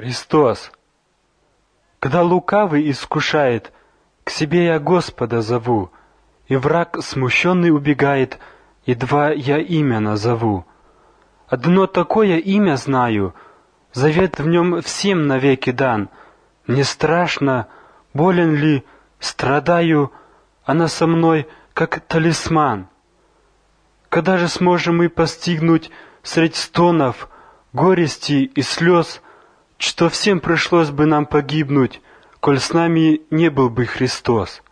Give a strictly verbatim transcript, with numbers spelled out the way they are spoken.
Христос. Когда лукавый искушает, к себе я Господа зову, и враг смущенный убегает, едва я имя назову. Одно такое имя знаю, завет в нем всем навеки дан. Мне страшно, болен ли, страдаю, она со мной, как талисман. Когда же сможем мы постигнуть средь стонов, горести и слез, что всем пришлось бы нам погибнуть, коль с нами не был бы Христос?